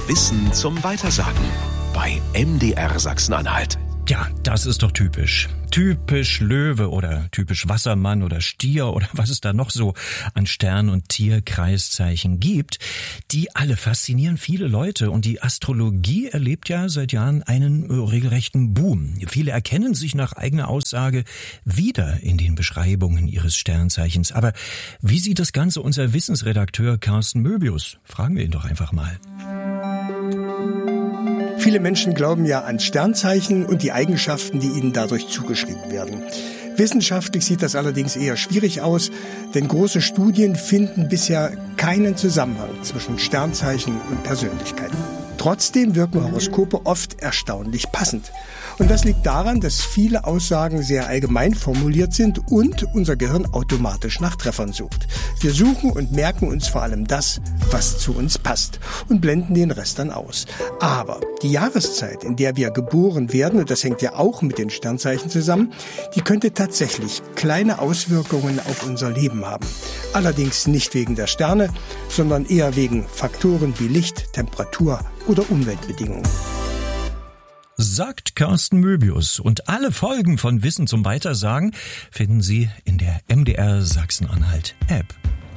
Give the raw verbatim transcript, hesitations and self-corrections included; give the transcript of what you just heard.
Wissen zum Weitersagen bei M D R Sachsen-Anhalt. Ja, das ist doch typisch. Typisch Löwe oder typisch Wassermann oder Stier oder was es da noch so an Stern- und Tierkreiszeichen gibt. Die alle faszinieren viele Leute und die Astrologie erlebt ja seit Jahren einen regelrechten Boom. Viele erkennen sich nach eigener Aussage wieder in den Beschreibungen ihres Sternzeichens. Aber wie sieht das Ganze unser Wissensredakteur Carsten Möbius? Fragen wir ihn doch einfach mal. Viele Menschen glauben ja an Sternzeichen und die Eigenschaften, die ihnen dadurch zugeschrieben werden. Wissenschaftlich sieht das allerdings eher schwierig aus, denn große Studien finden bisher keinen Zusammenhang zwischen Sternzeichen und Persönlichkeiten. Trotzdem wirken Horoskope oft erstaunlich passend. Und das liegt daran, dass viele Aussagen sehr allgemein formuliert sind und unser Gehirn automatisch nach Treffern sucht. Wir suchen und merken uns vor allem das, was zu uns passt und blenden den Rest dann aus. Aber die Jahreszeit, in der wir geboren werden, und das hängt ja auch mit den Sternzeichen zusammen, die könnte tatsächlich kleine Auswirkungen auf unser Leben haben. Allerdings nicht wegen der Sterne, sondern eher wegen Faktoren wie Licht, Temperatur oder Umweltbedingungen. Sagt Carsten Möbius. Und alle Folgen von Wissen zum Weitersagen finden Sie in der M D R Sachsen-Anhalt App.